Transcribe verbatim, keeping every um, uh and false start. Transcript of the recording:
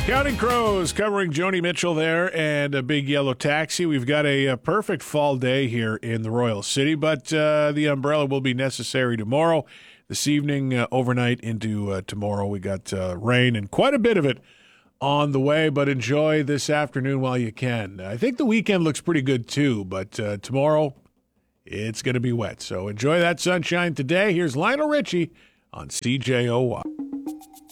Counting Crows covering Joni Mitchell there and a big yellow taxi. We've got a, a perfect fall day here in the Royal City, but uh, the umbrella will be necessary tomorrow. This evening, uh, overnight into uh, tomorrow, we got uh, rain and quite a bit of it on the way, but enjoy this afternoon while you can. I think the weekend looks pretty good too, but uh, tomorrow it's going to be wet. So enjoy that sunshine today. Here's Lionel Richie on C J O Y.